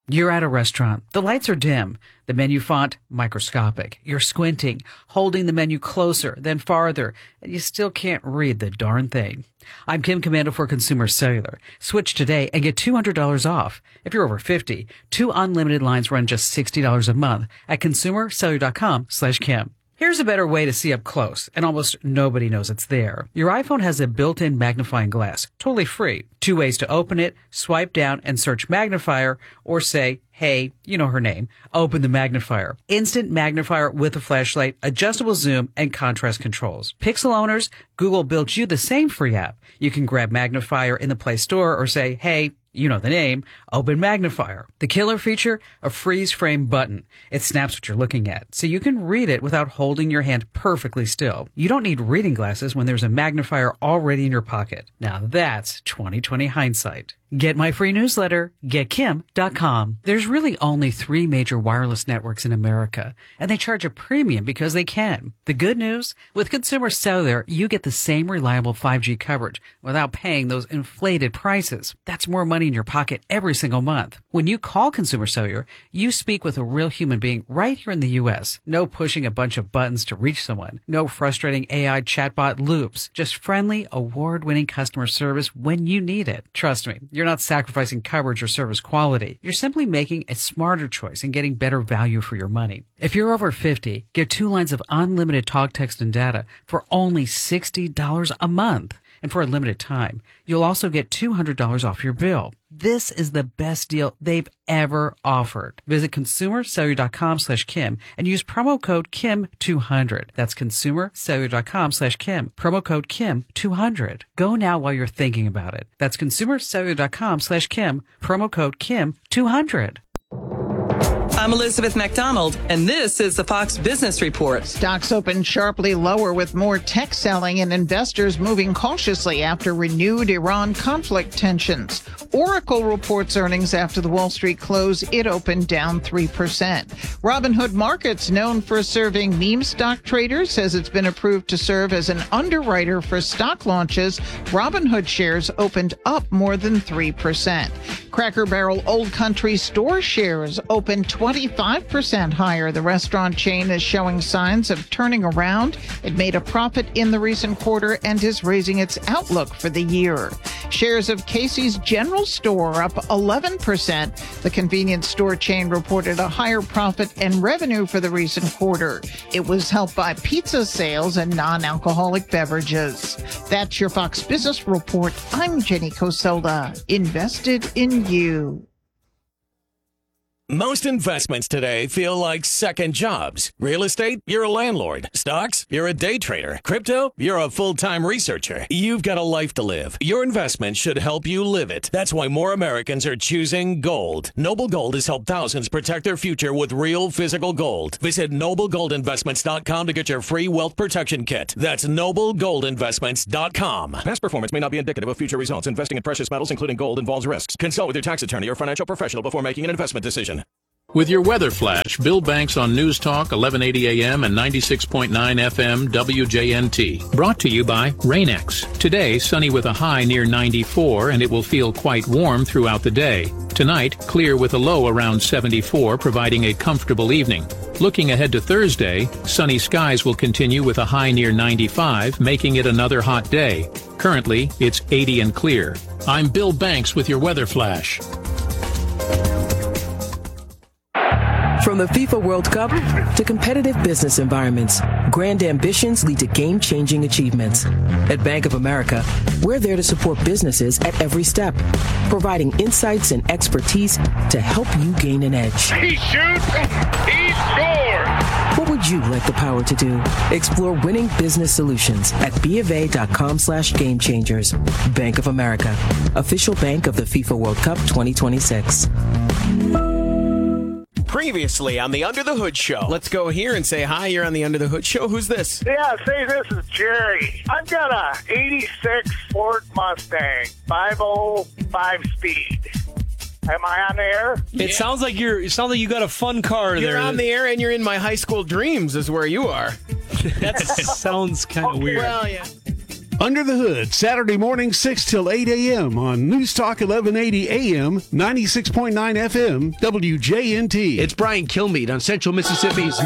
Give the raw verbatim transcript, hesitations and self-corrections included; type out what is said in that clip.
You're at a restaurant. The lights are dim. The menu font microscopic. You're squinting, holding the menu closer, then farther, and you still can't read the darn thing. I'm Kim Commando for Consumer Cellular. Switch today and get two hundred dollars off. If you're over fifty, two unlimited lines run just sixty dollars a month at consumercellular.com slash Kim. Here's a better way to see up close, and almost nobody knows it's there. Your iPhone has a built-in magnifying glass, totally free. Two ways to open it: swipe down and search magnifier, or say, hey, you know her name, open the magnifier. Instant magnifier with a flashlight, adjustable zoom, and contrast controls. Pixel owners, Google built you the same free app. You can grab magnifier in the Play Store or say, hey, you know the name, open magnifier. The killer feature, a freeze frame button. It snaps what you're looking at, so you can read it without holding your hand perfectly still. You don't need reading glasses when there's a magnifier already in your pocket. Now that's twenty twenty hindsight. Get my free newsletter, get kim dot com. There's really only three major wireless networks in America, and they charge a premium because they can. The good news? With Consumer Cellular, you get the same reliable five G coverage without paying those inflated prices. That's more money in your pocket every single month. When you call Consumer Cellular, you speak with a real human being right here in the U S. No pushing a bunch of buttons to reach someone. No frustrating A I chatbot loops. Just friendly, award-winning customer service when you need it. Trust me, you're not sacrificing coverage or service quality. You're simply making a smarter choice and getting better value for your money. If you're over fifty, get two lines of unlimited talk, text, and data for only sixty dollars a month. And for a limited time, you'll also get two hundred dollars off your bill. This is the best deal they've ever offered. Visit consumercellular.com slash Kim and use promo code Kim two hundred. That's consumercellular.com slash Kim. Promo code Kim two hundred. Go now while you're thinking about it. That's consumercellular.com slash Kim. Promo code Kim two hundred. I'm Elizabeth MacDonald, and this is the Fox Business Report. Stocks opened sharply lower with more tech selling and investors moving cautiously after renewed Iran conflict tensions. Oracle reports earnings after the Wall Street close. It opened down three percent. Robinhood Markets, known for serving meme stock traders, says it's been approved to serve as an underwriter for stock launches. Robinhood shares opened up more than three percent. Cracker Barrel Old Country Store shares opened twenty-five percent higher. The restaurant chain is showing signs of turning around. It made a profit in the recent quarter and is raising its outlook for the year. Shares of Casey's General Store up eleven percent. The convenience store chain reported a higher profit and revenue for the recent quarter. It was helped by pizza sales and non-alcoholic beverages. That's your Fox Business Report. I'm Jenny Coselda. Invested in you. Most investments today feel like second jobs. Real estate, you're a landlord. Stocks, you're a day trader. Crypto, you're a full-time researcher. You've got a life to live. Your investment should help you live it. That's why more Americans are choosing gold. Noble Gold has helped thousands protect their future with real physical gold. Visit noble gold investments dot com to get your free wealth protection kit. That's noble gold investments dot com. Past performance may not be indicative of future results. Investing in precious metals, including gold, involves risks. Consult with your tax attorney or financial professional before making an investment decision. With your weather flash, Bill Banks on News Talk, eleven eighty A M and ninety-six point nine F M W J N T. Brought to you by Rain-X. Today, sunny with a high near ninety-four, and it will feel quite warm throughout the day. Tonight, clear with a low around seventy-four, providing a comfortable evening. Looking ahead to Thursday, sunny skies will continue with a high near ninety-five, making it another hot day. Currently, it's eighty and clear. I'm Bill Banks with your weather flash. From the FIFA World Cup to competitive business environments, grand ambitions lead to game-changing achievements. At Bank of America, we're there to support businesses at every step, providing insights and expertise to help you gain an edge. He shoots, he scores! What would you like the power to do? Explore winning business solutions at bofa.com slash game changers. Bank of America, official bank of the FIFA World Cup twenty twenty-six. Previously on the Under the Hood Show. Let's go here and say hi. You're on the Under the Hood Show. Who's this? Yeah, say this is Jerry. I've got a eighty-six Ford Mustang, five oh five speed. Am I on the air? It Yeah. sounds like you're. It sounds like you got a fun car You're there. on the air and you're in my high school dreams is where you are. That sounds kind of Okay. weird. Well, yeah. Under the Hood, Saturday morning, six till eight a.m. on News Talk eleven eighty A M, ninety-six point nine F M, W J N T. It's Brian Kilmeade on Central Mississippi's